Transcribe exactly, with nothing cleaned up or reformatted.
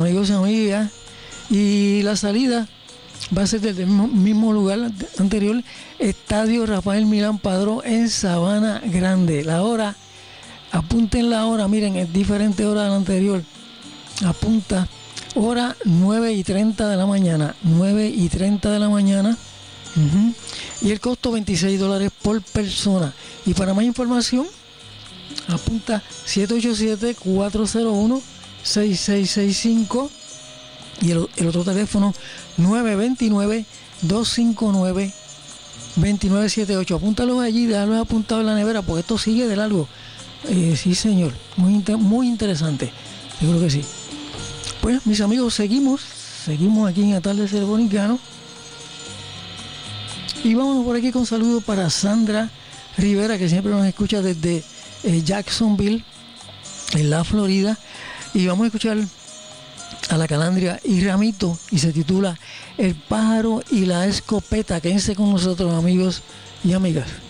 amigos y amigas. Y la salida va a ser desde el mismo, mismo lugar anterior, Estadio Rafael Milán Padrón en Sabana Grande. La hora, apunten la hora, miren, es diferente hora de la anterior. Apunta, hora nueve y treinta de la mañana. nueve y treinta de la mañana. Uh-huh. Y el costo veintiséis dólares por persona. Y para más información, apunta siete ocho siete, cuatro cero uno, seis seis seis cinco y el, el otro teléfono nueve dos nueve, dos cinco nueve, dos nueve siete ocho. Apúntalos allí, déjalos apuntados en la nevera porque esto sigue de largo. Eh, sí, señor, muy, inter- muy interesante, seguro que sí. Pues, mis amigos, seguimos, seguimos aquí en Atardecer Bonicano. Y vámonos por aquí con saludos para Sandra Rivera, que siempre nos escucha desde eh, Jacksonville, en la Florida. Y vamos a escuchar a la Calandria y Ramito, y se titula El pájaro y la escopeta. Quédense con nosotros, amigos y amigas.